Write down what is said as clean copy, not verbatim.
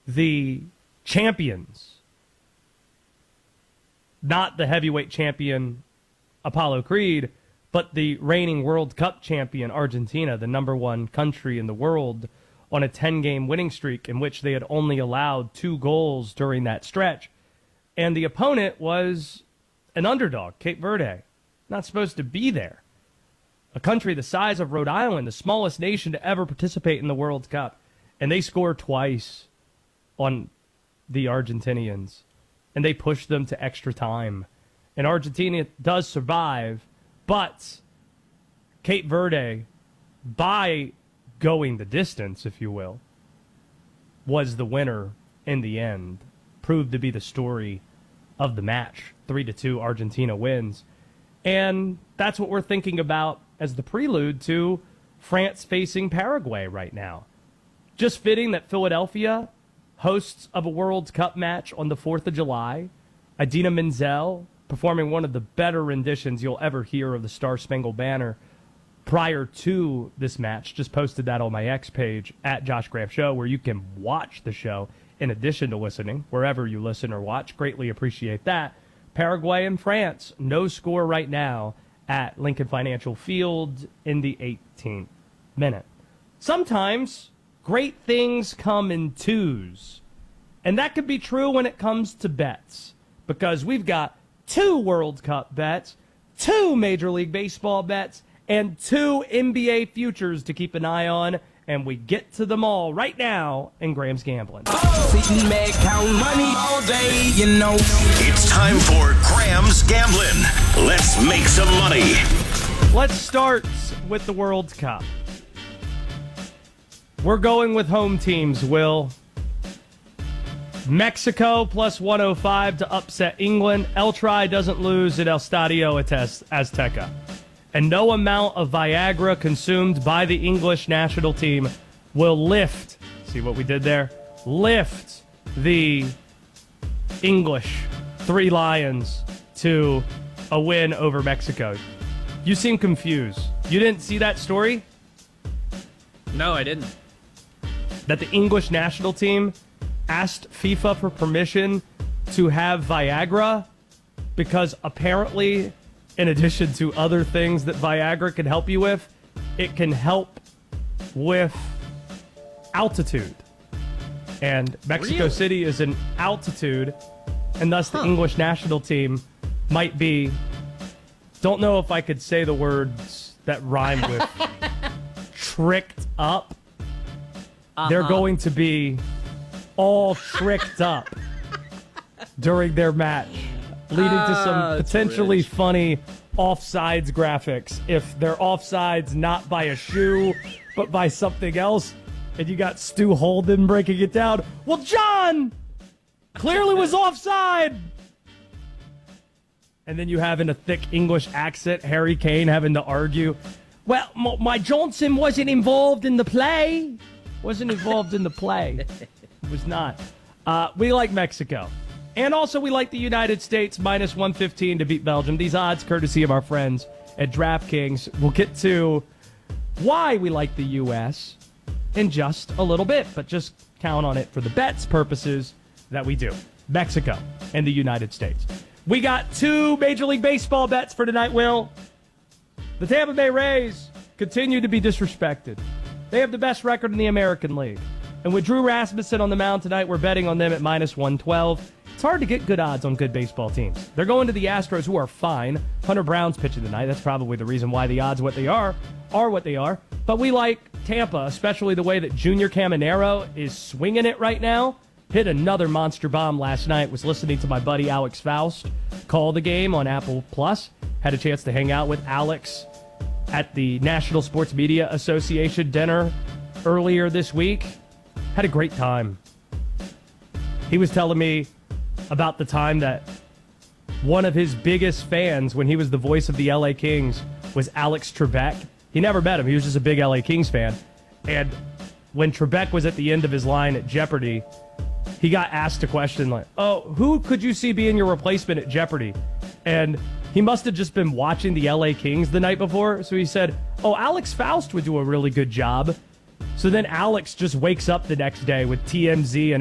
the champions, not the heavyweight champion Apollo Creed, but the reigning World Cup champion Argentina, the number one country in the world, on a 10-game winning streak in which they had only allowed 2 goals during that stretch. And the opponent was an underdog, Cape Verde, not supposed to be there. A country the size of Rhode Island, the smallest nation to ever participate in the World Cup. And they scored twice on the Argentinians. And they pushed them to extra time. And Argentina does survive, but Cape Verde, by going the distance, if you will, was the winner in the end. Proved to be the story of the match. 3-2, Argentina wins. And that's what we're thinking about as the prelude to France facing Paraguay right now. Just fitting that Philadelphia, hosts of a World Cup match on the 4th of July, Idina Menzel performing one of the better renditions you'll ever hear of the Star Spangled Banner prior to this match. Just posted that on my X page, at Josh Graf Show, where you can watch the show in addition to listening, wherever you listen or watch. Greatly appreciate that. Paraguay and France, no score right now at Lincoln Financial Field in the 18th minute. Sometimes great things come in twos, and that could be true when it comes to bets, because we've got 2 World Cup bets, 2 Major League Baseball bets, and 2 NBA futures to keep an eye on, and we get to them all right now in Graham's Gambling. Sitting back, count money all day, you know. It's time for Graham's Gambling. Let's make some money. Let's start with the World Cup. We're going with home teams, Will. Mexico plus 105 to upset England. El Tri doesn't lose at El Stadio Azteca. And no amount of Viagra consumed by the English national team will lift, see what we did there? Lift the English 3 Lions to a win over Mexico. You seem confused. You didn't see that story? No, I didn't. That the English national team asked FIFA for permission to have Viagra because apparently, in addition to other things that Viagra can help you with, it can help with altitude. And Mexico City is in altitude, and thus the English national team might be, don't know if I could say the words that rhyme with tricked up. They're going to be all tricked up during their match, leading to some potentially funny offsides graphics. If they're offsides not by a shoe, but by something else, and you got Stu Holden breaking it down. Well, John clearly was offside. And then you have in a thick English accent, Harry Kane having to argue, well, my Johnson wasn't involved in the play. Wasn't involved in the play. Was not. We like Mexico. And also we like the United States minus 115 to beat Belgium. These odds courtesy of our friends at DraftKings. We'll get to why we like the U.S. in just a little bit, but just count on it for the bets purposes that we do. Mexico and the United States. We got 2 Major League Baseball bets for tonight, Will. The Tampa Bay Rays continue to be disrespected. They have the best record in the American League. And with Drew Rasmussen on the mound tonight, we're betting on them at minus 112. It's hard to get good odds on good baseball teams. They're going to the Astros, who are fine. Hunter Brown's pitching tonight. That's probably the reason why the odds what they are what they are. But we like Tampa, especially the way that Junior Caminero is swinging it right now. Hit another monster bomb last night. Was listening to my buddy Alex Faust call the game on Apple Plus. Had a chance to hang out with Alex at the National Sports Media Association dinner earlier this week. Had a great time. He was telling me about the time that one of his biggest fans, when he was the voice of the LA Kings, was Alex Trebek. He never met him. He was just a big LA Kings fan. And when Trebek was at the end of his line at Jeopardy, he got asked a question like, oh, who could you see being your replacement at Jeopardy? And he must have just been watching the LA Kings the night before. So he said, oh, Alex Faust would do a really good job. So then Alex just wakes up the next day with TMZ and